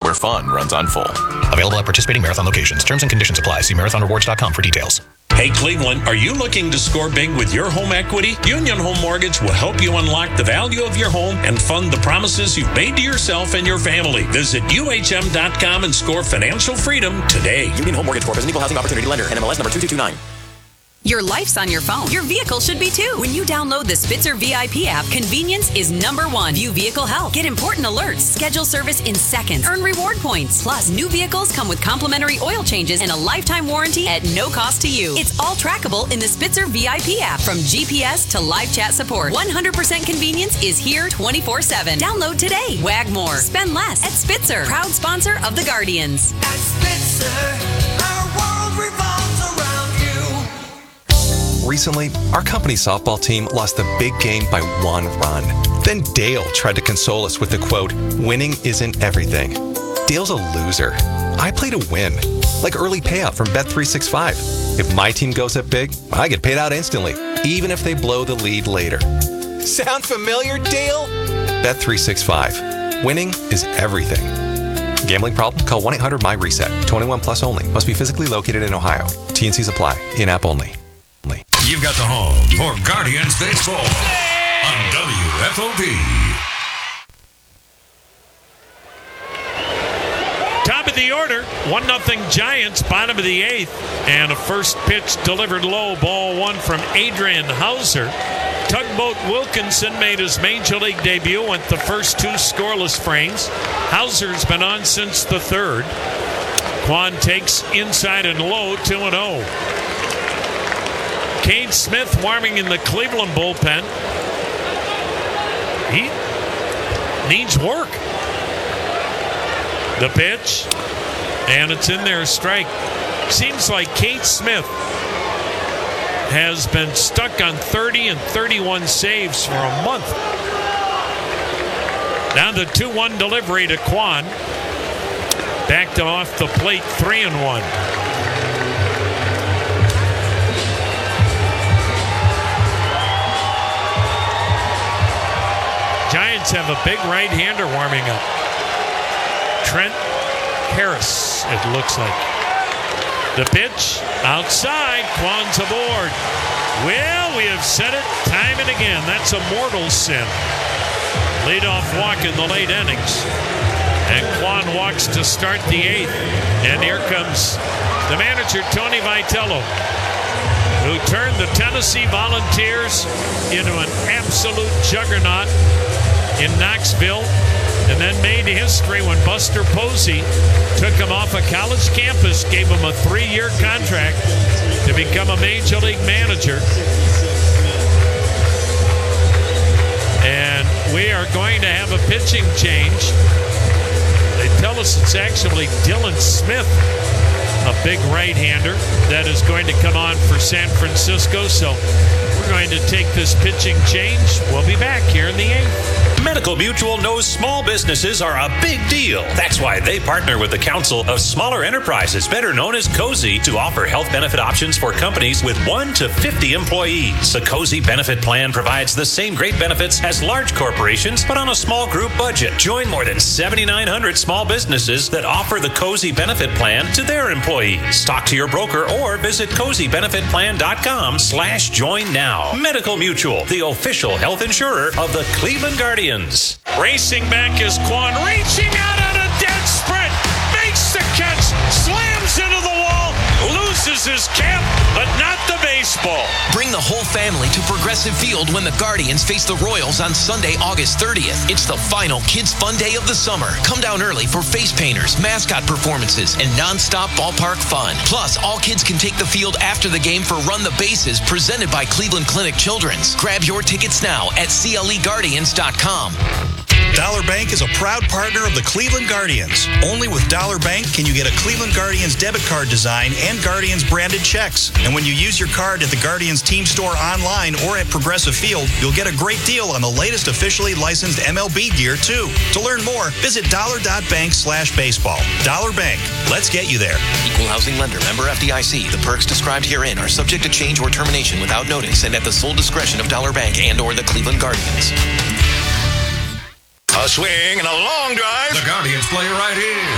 where fun runs on full. Available at participating Marathon locations. Terms and conditions apply. See marathonrewards.com for details. Hey, Cleveland, are you looking to score big with your home equity? Union Home Mortgage will help you unlock the value of your home and fund the promises you've made to yourself and your family. Visit UHM.com and score financial freedom today. Union Home Mortgage Corp is an equal housing opportunity lender. NMLS number 2229. Your life's on your phone. Your vehicle should be too. When you download the Spitzer VIP app, convenience is number one. View vehicle health. Get important alerts. Schedule service in seconds. Earn reward points. Plus, new vehicles come with complimentary oil changes and a lifetime warranty at no cost to you. It's all trackable in the Spitzer VIP app. From GPS to live chat support, 100% convenience is here 24/7. Download today. Wag more. Spend less at Spitzer. Proud sponsor of the Guardians. At Spitzer, our world revolves around you. Recently, our company softball team lost the big game by 1 run. Then Dale tried to console us with the quote, "Winning isn't everything." Dale's a loser. I play to win, like early payout from Bet365. If my team goes up big, I get paid out instantly, even if they blow the lead later. Sound familiar, Dale? Bet365. Winning is everything. Gambling problem? Call 1-800-MY-RESET. 21 plus only. Must be physically located in Ohio. T&Cs apply. In-app only. You've got the home for Guardians Baseball on WFOV. Top of the order, 1-0 Giants, bottom of the 8th. And a first pitch delivered low, ball one from Adrian Hauser. Tugboat Wilkinson made his Major League debut, went the first 2 scoreless frames. Hauser's been on since the 3rd. Quan takes inside and low, 2-0. Cade Smith warming in the Cleveland bullpen. He needs work. The pitch, and it's in there, strike. Seems like Cade Smith has been stuck on 30 and 31 saves for a month. Now the 2-1 delivery to Quan. Backed off the plate, 3-1. Giants have a big right-hander warming up. Trent Harris, it looks like. The pitch, outside, Quan's aboard. Well, we have said it time and again. That's a mortal sin. Leadoff walk in the late innings. And Quan walks to start the 8th. And here comes the manager, Tony Vitello, who turned the Tennessee Volunteers into an absolute juggernaut in Knoxville, and then made history when Buster Posey took him off a college campus, gave him a 3-year contract to become a Major League manager. And we are going to have a pitching change. They tell us it's actually Dylan Smith, a big right-hander, that is going to come on for San Francisco. So we're going to take this pitching change. We'll be back here in the 8th. Medical Mutual knows small businesses are a big deal. That's why they partner with the Council of Smaller Enterprises, better known as COSI, to offer health benefit options for companies with 1 to 50 employees. The COSI benefit plan provides the same great benefits as large corporations, but on a small group budget. Join more than 7,900 small businesses that offer the COSI benefit plan to their employees. Talk to your broker or visit COSIbenefitplan.com/join now. Medical Mutual, the official health insurer of the Cleveland Guardians. Racing back is Quan, reaching out on a dead sprint, makes the catch, slams into the wall, loses his cap, but not the baseball. Bring the whole family to Progressive Field when the Guardians face the Royals on Sunday, August 30th. It's the final Kids Fun Day of the summer. Come down early for face painters, mascot performances, and nonstop ballpark fun. Plus, all kids can take the field after the game for Run the Bases, presented by Cleveland Clinic Children's. Grab your tickets now at CLEGuardians.com. Dollar Bank is a proud partner of the Cleveland Guardians. Only with Dollar Bank can you get a Cleveland Guardians debit card design and Guardians branded checks. And when you use your card at the Guardians team store online or at Progressive Field, you'll get a great deal on the latest officially licensed MLB gear too. To learn more, visit dollar.bank/baseball. Dollar Bank. Let's get you there. Equal housing lender, member FDIC. The perks described herein are subject to change or termination without notice and at the sole discretion of Dollar Bank and or the Cleveland Guardians. A swing and a long drive. The Guardians play right here.